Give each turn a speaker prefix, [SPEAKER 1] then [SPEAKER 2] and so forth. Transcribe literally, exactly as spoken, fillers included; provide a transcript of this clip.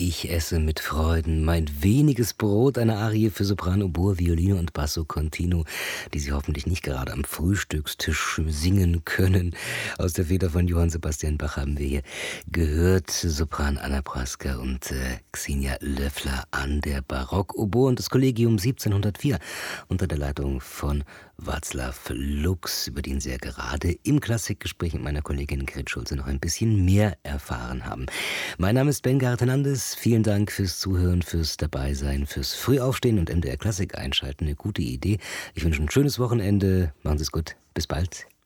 [SPEAKER 1] Ich esse mit Freuden mein weniges Brot, eine Arie für Sopran, Oboe, Violine und Basso Continuo, die Sie hoffentlich nicht gerade am Frühstückstisch singen können. Aus der Feder von Johann Sebastian Bach haben wir hier gehört Sopran Anna Praska und äh, Xenia Löffler an der Barock-Oboe und das Kollegium siebzehnhundertvier unter der Leitung von Václav Lux, über den Sie ja gerade im Klassikgespräch mit meiner Kollegin Grit Schulze noch ein bisschen mehr erfahren haben. Mein Name ist Ben Gartenandes. Vielen Dank fürs Zuhören, fürs Dabeisein, fürs Frühaufstehen und M D R Klassik einschalten. Eine gute Idee. Ich wünsche ein schönes Wochenende. Machen Sie es gut. Bis bald.